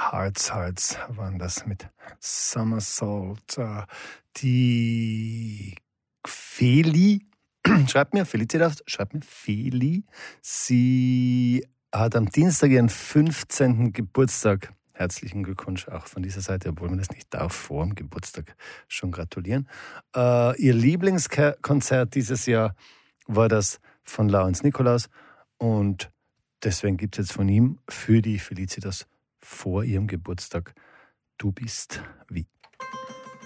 Hearts waren das mit Somersault. Die Feli Felicitas schreibt mir, Feli, sie hat am Dienstag ihren 15. Geburtstag. Herzlichen Glückwunsch auch von dieser Seite, obwohl man das nicht darf, vor dem Geburtstag schon gratulieren. Ihr Lieblingskonzert dieses Jahr war das von Lawrence Nikolaus und deswegen gibt es jetzt von ihm für die Felicitas vor ihrem Geburtstag Du bist wie.